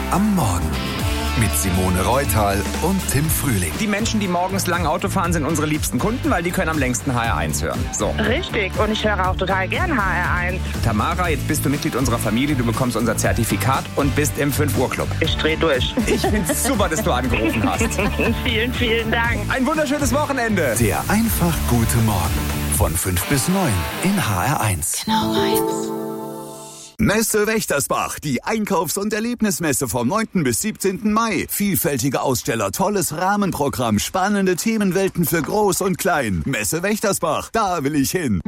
am Morgen. Mit Simone Reutal und Tim Frühling. Die Menschen, die morgens lang Auto fahren, sind unsere liebsten Kunden, weil die können am längsten HR1 hören. So. Richtig, und ich höre auch total gern HR1. Tamara, jetzt bist du Mitglied unserer Familie, du bekommst unser Zertifikat und bist im 5-Uhr-Club. Ich dreh durch. Ich find's super, dass du angerufen hast. Vielen, vielen Dank. Ein wunderschönes Wochenende. Der einfach gute Morgen. Von 5 bis 9 in HR1. Genau meins. Messe Wächtersbach, die Einkaufs- und Erlebnismesse vom 9. bis 17. Mai. Vielfältige Aussteller, tolles Rahmenprogramm, spannende Themenwelten für Groß und Klein. Messe Wächtersbach, da will ich hin.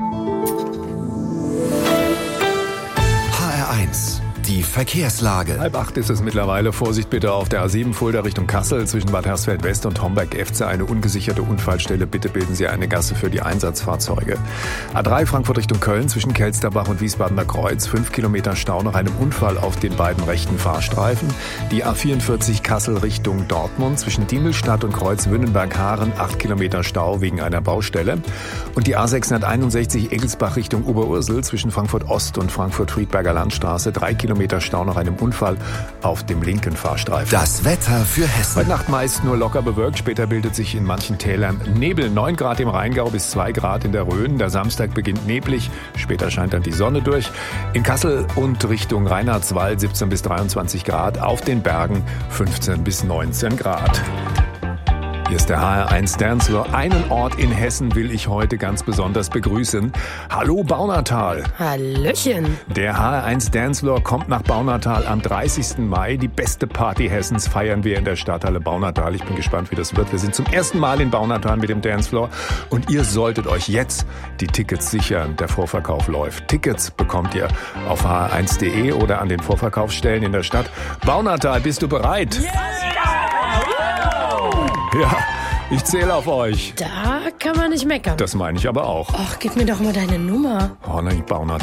HR1, die Verkehrslage. 7:30 ist es mittlerweile. Vorsicht bitte auf der A7 Fulda Richtung Kassel zwischen Bad Hersfeld West und Homberg-Efze. Eine ungesicherte Unfallstelle. Bitte bilden Sie eine Gasse für die Einsatzfahrzeuge. A3 Frankfurt Richtung Köln zwischen Kelsterbach und Wiesbadener Kreuz. 5 Kilometer Stau nach einem Unfall auf den beiden rechten Fahrstreifen. Die A44 Kassel Richtung Dortmund zwischen Diemelstadt und Kreuz Wünnenberg-Haaren. 8 Kilometer Stau wegen einer Baustelle. Und die A661 Egelsbach Richtung Oberursel zwischen Frankfurt Ost und Frankfurt Friedberger Landstraße. 3 Kilometer Stau nach einem Unfall auf dem linken Fahrstreifen. Das Wetter für Hessen. Heute Nacht meist nur locker bewölkt. Später bildet sich in manchen Tälern Nebel. 9 Grad im Rheingau bis 2 Grad in der Rhön. Der Samstag beginnt neblig. Später scheint dann die Sonne durch. In Kassel und Richtung Reinhardswald 17 bis 23 Grad. Auf den Bergen 15 bis 19 Grad. Hier ist der HR1 Dancefloor. Einen Ort in Hessen will ich heute ganz besonders begrüßen. Hallo Baunatal. Hallöchen. Der HR1 Dancefloor kommt nach Baunatal am 30. Mai. Die beste Party Hessens feiern wir in der Stadthalle Baunatal. Ich bin gespannt, wie das wird. Wir sind zum ersten Mal in Baunatal mit dem Dancefloor und ihr solltet euch jetzt die Tickets sichern. Der Vorverkauf läuft. Tickets bekommt ihr auf hr1.de oder an den Vorverkaufsstellen in der Stadt. Baunatal, bist du bereit? Ja, ich zähle auf euch. Da kann man nicht meckern. Das meine ich aber auch. Ach, gib mir doch mal deine Nummer. Oh nein, Baunatal.